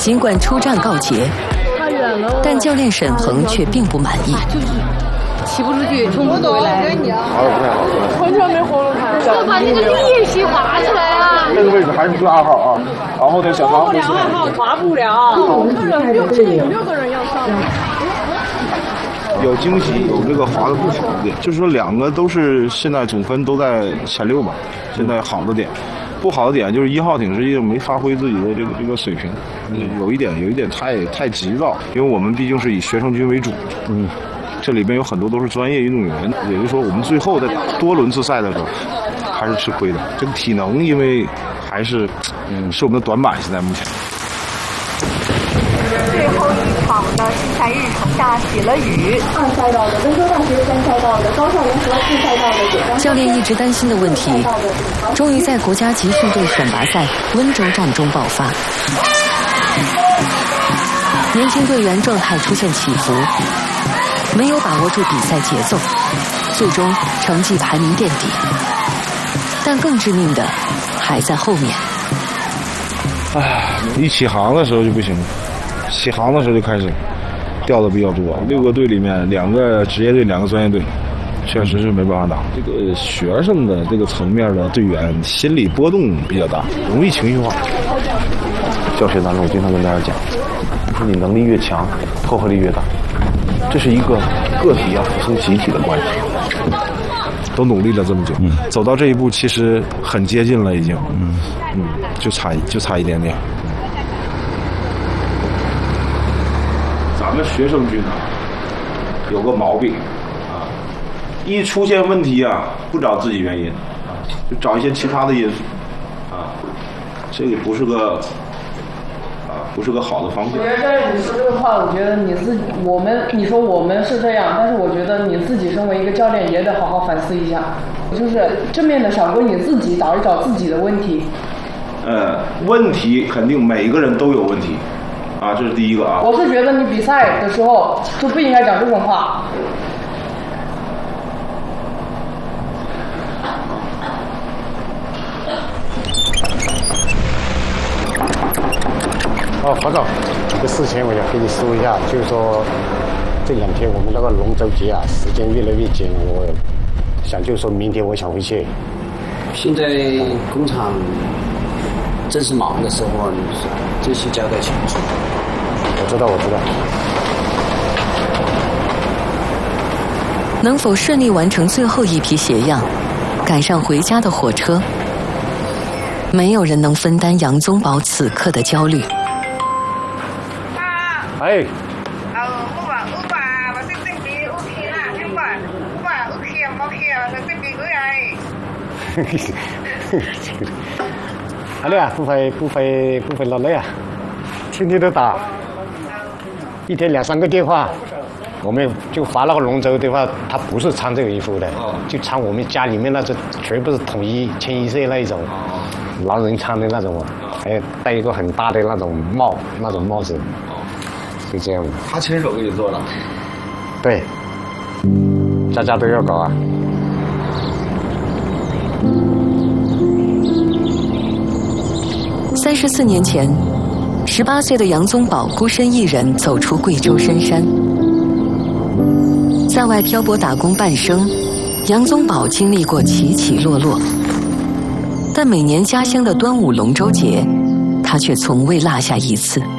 尽管出战告捷，但教练沈鹏却并不满意。 就是骑不出去，冲不回来。完全没活路看。要把那个力气划出来啊！ 那个位置还是2号啊，然后呢，小唐不是2号划不了。6个人要上。 有惊喜，有这个划的不好的点，就是说2个都是现在总分都在前6吧。现在好的点，不好的点就是1号艇实际上没发挥自己的这个水平，有一点太急躁，因为我们毕竟是以学生军为主，这里边有很多都是专业运动员，也就是说我们最后在打多轮次赛的时候还是吃亏的。这个体能因为还是是我们的短板，现在目前。 最后一场的新赛日程下起了雨。 2赛道的温州大学3赛道的高校联合4赛道的9 教练一直担心的问题，终于在国家集训队选拔赛温州站中爆发。年轻队员状态出现起伏，没有把握住比赛节奏，最终成绩排名垫底。但更致命的还在后面。 一起航的时候就不行了，起航的时候就开始掉的比较多。6个队里面2个职业队，2个专业队，确实是没办法打。这个学生的这个层面的队员心理波动比较大，容易情绪化。教学当中我经常跟大家讲，说你能力越强，凑合力越大，这是一个个体要服从集体的关系。都努力了这么久，走到这一步其实很接近了已经，就差一点点。咱们学生军有个毛病啊，一出现问题啊，不找自己原因啊，就找一些其他的因素啊，这个不是个好的方向。 我觉得你说这个话，我觉得你说我们是这样，但是我觉得你自己身为一个教练也得好好反思一下，就是正面的想过你自己，找一找自己的问题。 问题肯定每个人都有问题，啊，这是第一个啊。 我是觉得你比赛的时候就不应该讲这种话。 何总，这个事情我想跟你说一下，就是说这2天我们那个龙舟节啊，时间越来越紧，我想就是说明天我想回去。 现在工厂正是忙的时候，这些交代清楚。 我知道。 能否顺利完成最后一批鞋样，赶上回家的火车？没有人能分担杨宗保此刻的焦虑。 哎。阿丽啊，不会劳累啊，天天都打，1天2、3个电话。我们就划那个龙舟的话，他不是穿这个衣服的，就穿我们家里面那种全部是统一清一色那一种，男人穿的那种，还有戴一个很大的那种帽子，就这样。 他亲手给你做的？ 对，家都要搞啊。 34年前，18岁的杨宗保孤身一人走出贵州深山，在外漂泊打工半生，杨宗保经历过起起落落，但每年家乡的端午龙舟节，他却从未落下一次。